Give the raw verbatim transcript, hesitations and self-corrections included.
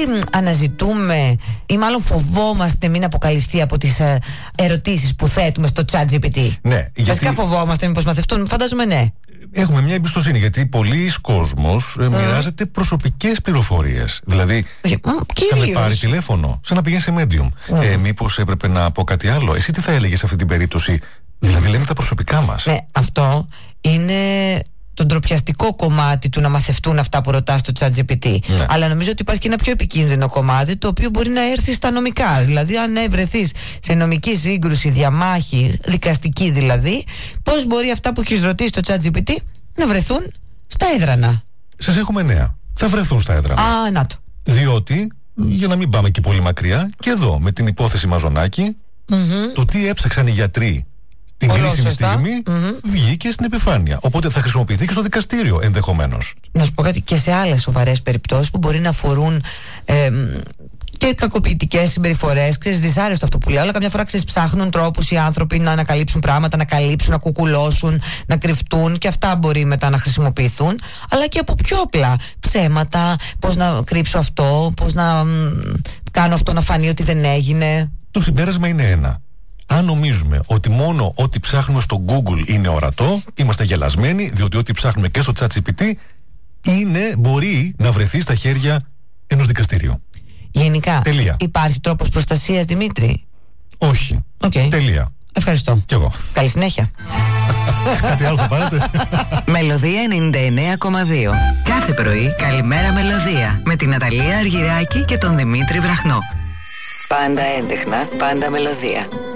αναζητούμε ή μάλλον φοβόμαστε μην αποκαλυφθεί από τις ε, ερωτήσεις που θέτουμε στο ChatGPT? Ναι, γιατί... Βασικά φοβόμαστε μήπως μαθευτούν, φαντάζομαι ναι. Έχουμε μια εμπιστοσύνη, γιατί πολλοί κόσμος ε, μοιράζεται προσωπικές πληροφορίες. Δηλαδή, θα με πάρει τηλέφωνο, σαν να πηγαίνει σε medium. Mm. Ε, μήπως έπρεπε να πω κάτι άλλο? Εσύ τι θα έλεγες σε αυτή την περίπτωση? Δηλαδή, λέμε τα προσωπικά μας. Ναι, αυτό είναι το ντροπιαστικό κομμάτι του να μαθευτούν αυτά που ρωτάς στο ChatGPT. Ναι. Αλλά νομίζω ότι υπάρχει και ένα πιο επικίνδυνο κομμάτι, το οποίο μπορεί να έρθει στα νομικά. Δηλαδή, αν βρεθείς σε νομική σύγκρουση, διαμάχη, δικαστική δηλαδή, πώς μπορεί αυτά που έχεις ρωτήσει στο ChatGPT να βρεθούν στα έδρανα? Σας έχουμε νέα. Θα βρεθούν στα έδρανα. Α, να το. Διότι, για να μην πάμε και πολύ μακριά, και εδώ με την υπόθεση Μαζονάκη, mm-hmm. το τι έψαξαν οι γιατροί την κρίσιμη στιγμή mm-hmm. βγήκε στην επιφάνεια. Οπότε θα χρησιμοποιηθεί και στο δικαστήριο ενδεχομένως. Να σου πω κάτι, και σε άλλες σοβαρές περιπτώσεις που μπορεί να αφορούν ε, και κακοποιητικές συμπεριφορές. Ξέρεις, δυσάρεστο αυτό που λέω, αλλά καμιά φορά ξέρεις, ψάχνουν τρόπους οι άνθρωποι να ανακαλύψουν πράγματα, να καλύψουν, να κουκουλώσουν, να κρυφτούν, και αυτά μπορεί μετά να χρησιμοποιηθούν. Αλλά και από πιο απλά ψέματα, πώς να κρύψω αυτό, πώς να μ, κάνω αυτό να φανεί ότι δεν έγινε. Το συμπέρασμα είναι ένα. Αν νομίζουμε ότι μόνο ό,τι ψάχνουμε στο Google είναι ορατό, είμαστε γελασμένοι, διότι ό,τι ψάχνουμε και στο ChatGPT είναι, μπορεί να βρεθεί στα χέρια ενός δικαστηρίου. Γενικά, τελεία. Υπάρχει τρόπος προστασίας, Δημήτρη? Όχι. Okay. Τελεία. Ευχαριστώ. Κι εγώ. Καλή συνέχεια. Κάτι άλλο θα πάρετε? Μελωδία ενενήντα εννέα κόμμα δύο. Κάθε πρωί, καλημέρα Μελωδία. Με την Αταλία Αργυράκη και τον Δημήτρη Βραχνό. Πάντα έντεχνα, πάντα μελωδία.